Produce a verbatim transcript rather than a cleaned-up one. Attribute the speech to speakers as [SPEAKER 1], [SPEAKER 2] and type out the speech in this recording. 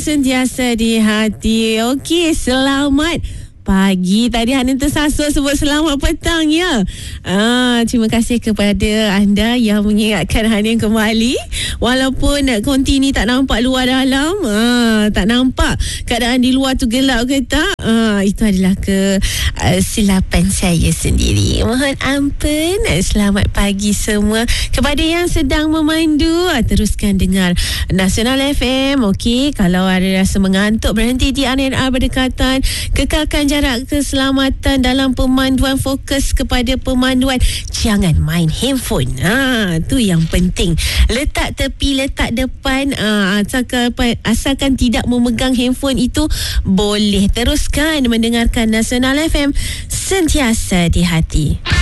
[SPEAKER 1] Sentiasa di hati. Okey, selamat pagi. Tadi Hanin tersasul sebut selamat petang ya. Ah, terima kasih kepada anda yang mengingatkan Hanin kembali. Walaupun konti ni tak nampak luar dalam, ah, tak nampak keadaan di luar tu gelap ke tak. Ah, itu adalah kesilapan uh, saya sendiri. Mohon ampun. Selamat pagi semua. Kepada yang sedang memandu, ah, teruskan dengar Nasional F M. Okey, kalau ada rasa mengantuk, berhenti di R N R berdekatan. Kekalkan jarak keselamatan dalam pemanduan, fokus kepada pemanduan. Jangan main handphone. Ha, tu yang penting. Letak tepi, letak depan. Ha, asalkan, asalkan tidak memegang handphone itu boleh. Teruskan mendengarkan Nasional F M. Sentiasa di hati.